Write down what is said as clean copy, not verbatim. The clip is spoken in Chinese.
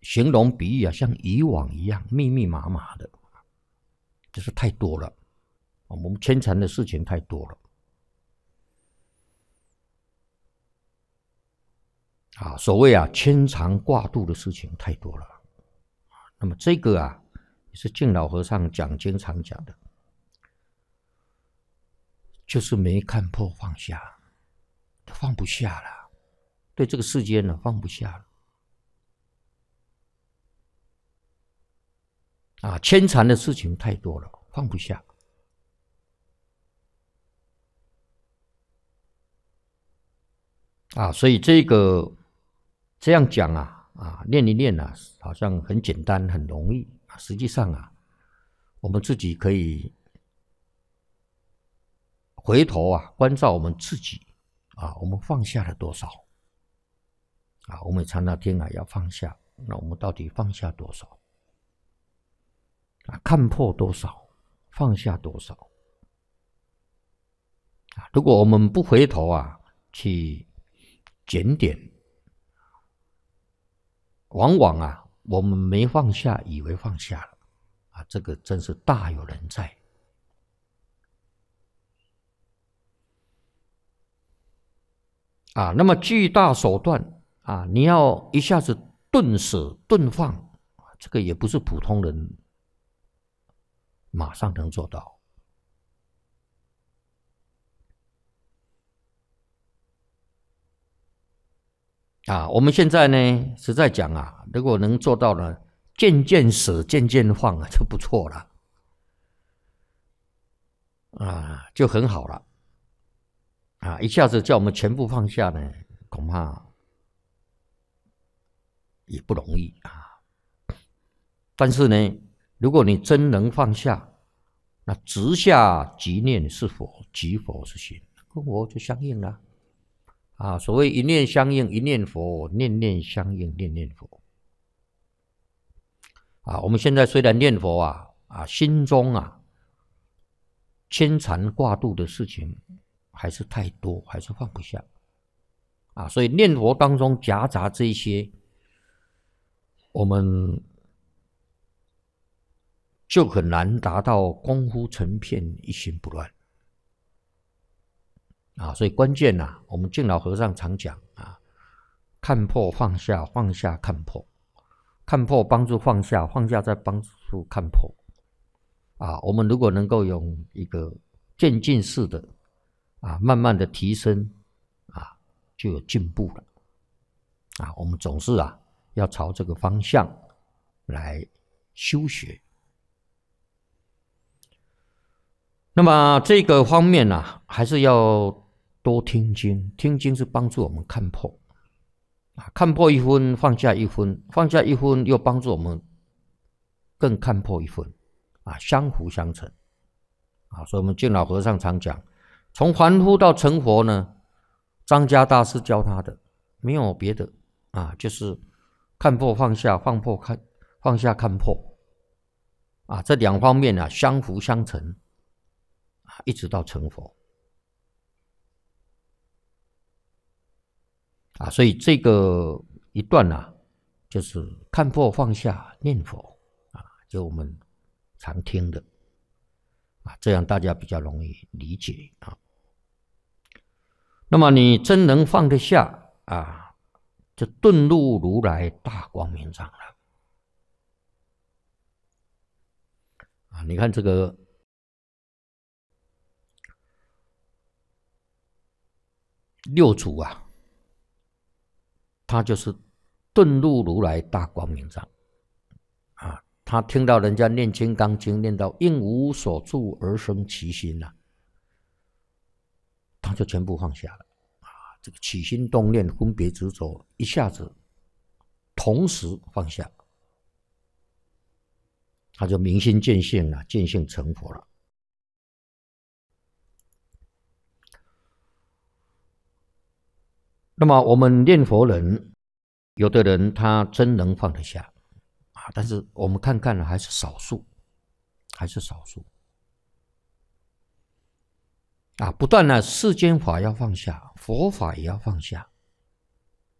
形容比喻啊，像渔网一样密密麻麻的，就是太多了。我们牵缠的事情太多了。所谓牵肠挂肚的事情太多了。那么这个也是净老和尚讲经常讲的，就是没看破放下，放不下了，对这个世间呢放不下了。牵缠的事情太多了，放不下。所以这样讲念一念好像很简单很容易，实际上我们自己可以回头关照我们自己我们放下了多少我们常常听要放下，那我们到底放下多少看破多少，放下多少如果我们不回头去检点，往往我们没放下，以为放下了这个真是大有人在。那么巨大手段你要一下子顿舍顿放，这个也不是普通人马上能做到。我们现在呢，实在讲如果能做到呢，渐渐舍，渐渐放就不错了就很好了一下子叫我们全部放下呢，恐怕也不容易但是呢，如果你真能放下，那直下即念是佛，即佛是心，跟我就相应了。所谓一念相应一念佛，念念相应念念佛。我们现在虽然念佛心中牵缠挂肚的事情还是太多，还是放不下所以念佛当中夹杂这些，我们就很难达到功夫成片，一心不乱所以关键我们净老和尚常讲看破放下，放下看破，看破帮助放下，放下再帮助看破我们如果能够用一个渐进式的慢慢的提升就有进步了我们总是要朝这个方向来修学。那么这个方面还是要多听经，听经是帮助我们看破看破一分，放下一分，放下一分又帮助我们更看破一分相辅相成所以我们净老和尚常讲，从凡夫到成佛呢，张家大师教他的没有别的就是看破放下，放下看破这两方面相辅相成一直到成佛所以这个一段就是看破放下念佛就我们常听的这样大家比较容易理解那么你真能放得下就顿入如来大光明掌了你看这个六祖他就是顿入如来大光明掌他听到人家念金刚经，念到应无所住而生其心他就全部放下了这个起心动念分别执着一下子同时放下，他就明心见性了，见性成佛了。那么我们念佛人，有的人他真能放得下但是我们看看还是少数，不但世间法要放下，佛法也要放下